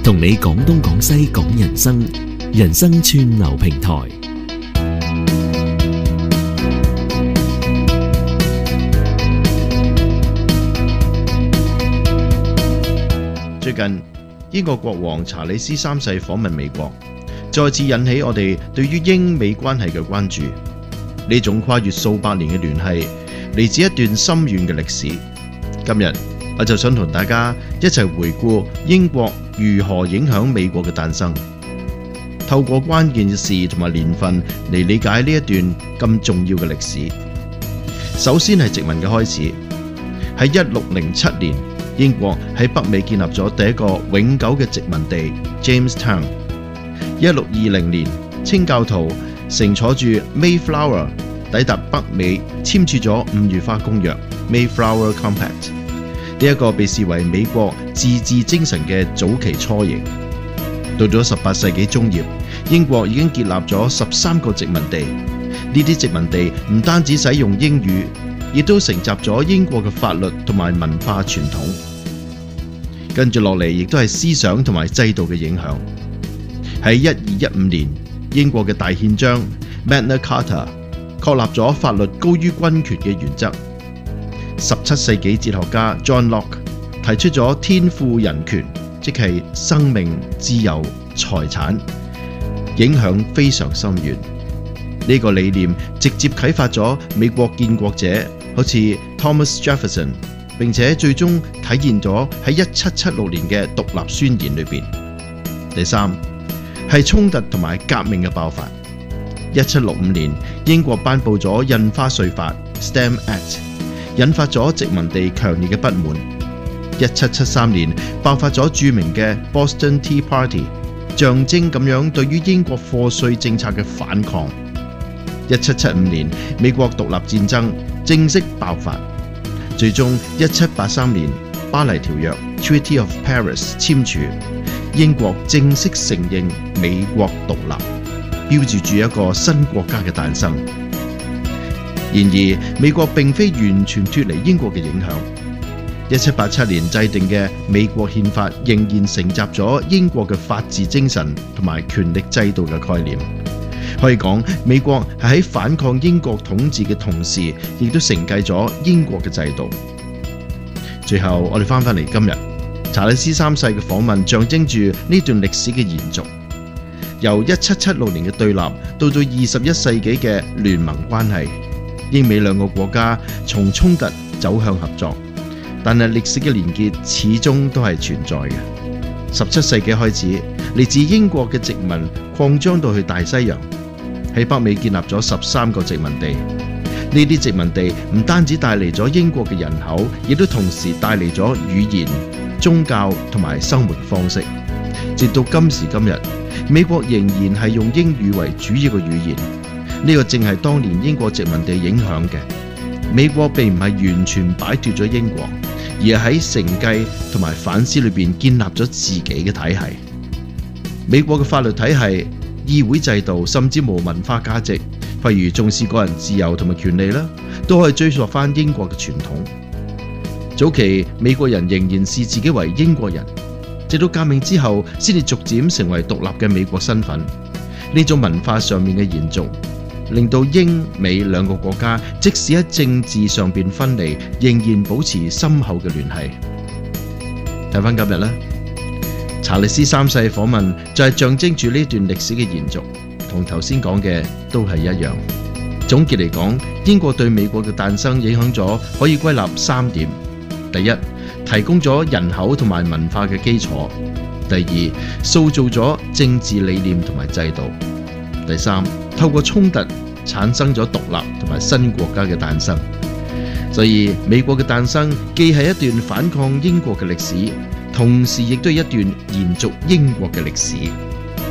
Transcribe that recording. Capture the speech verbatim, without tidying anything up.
同你講東講西講人生，人生串流平台。 最近英國國王查理斯三世訪問美國，再次引起我哋對於英美關係嘅關注。呢種跨越數百年嘅聯繫，嚟自一段深遠嘅歷史。今日我就想同大家一齊回顧英國如何影響美國嘅誕生，透過關鍵事同埋年份嚟理解呢一段咁重要嘅歷史。首先係殖民嘅開始，喺一六零七年，英國喺北美建立咗第一個永久嘅殖民地 Jamestown。一六二零年，清教徒乘坐住 Mayflower 抵達北美，簽署咗五月花公約 Mayflower Compact。呢一個被視為美國自治精神嘅早期雛形。到咗十八世紀中葉，英國已經建立咗十三個殖民地。呢啲殖民地唔單止使用英語，亦都承襲咗英國嘅法律同埋文化傳統。跟住落嚟，亦都係思想同埋制度嘅影響。喺一二一五年，英國嘅大憲章 Magna Carta 確立咗法律高於軍權嘅原則。十七世紀哲學家 John Locke 提出咗天賦人權，即係生命、自由、財產，影響非常深遠。呢、這個理念直接啟發咗美國建國者，好似 Thomas Jefferson， 並且最終體現咗喺一七七六年嘅獨立宣言裏邊。第三係衝突同埋革命嘅爆發。一七六五年，英國頒布咗印花稅法 Stamp Act， 引發咗殖民地強烈嘅不滿。一七七三年爆發咗著名嘅 Boston Tea Party， 象徵咁樣對於英國課稅政策嘅反抗。一七七五年，美國獨立戰爭正式爆發，最終一七八三年巴黎條約 Treaty of Paris 簽署，英國正式承認美國獨立，標誌住一個新國家嘅誕生。然而，美國並非完全脫離英國嘅影響。一七八七年制定嘅美國憲法仍然承襲咗英國嘅法治精神同埋權力制度嘅概念。可以講，美國係喺反抗英國統治嘅同時，亦都承繼咗英國嘅制度。最後，我哋翻返嚟今日，查理斯三世嘅訪問象徵住呢段歷史嘅延續。由一七七六年嘅對立，到到二十一世紀嘅聯盟關係，英美兩個國家從衝突走向合作，但係歷史嘅連結始終都係存在嘅。十七世紀開始，嚟自英國嘅殖民擴張到去大西洋，喺北美建立咗十三個殖民地。呢啲殖民地唔單止帶嚟咗英國嘅人口，亦都同時帶嚟咗語言、宗教同埋生活方式。直到今時今日，美國仍然係用英語為主要嘅語言。呢個正係當年英國殖民地影響嘅。美國並唔係完全擺脫咗英國，而係喺承繼同埋反思裏邊建立咗自己嘅體系。美國嘅法律體系、議會制度，甚至無文化價值，譬如重視個人自由同埋權利啦，都可以追溯翻英國嘅傳統。早期美國人仍然視自己為英國人，直到革命之後，先至逐漸成為獨立嘅美國身份。呢種文化上面嘅延續，令到英美兩個國家即使喺政治上邊分離，仍然保持深厚嘅聯繫。睇翻今日啦，查理斯三世訪問就係象徵住呢段歷史嘅延續，同頭先講嘅都係一樣。總結嚟講，英國對美國嘅誕生影響咗，可以歸納三點：第一，提供咗人口同埋文化嘅基礎；第二，塑造咗政治理念同埋制度；第三，透過衝突產生咗獨立同埋新國家嘅誕生。所以美國嘅誕生既係一段反抗英國嘅歷史，同時亦都係一段延續英國嘅歷史。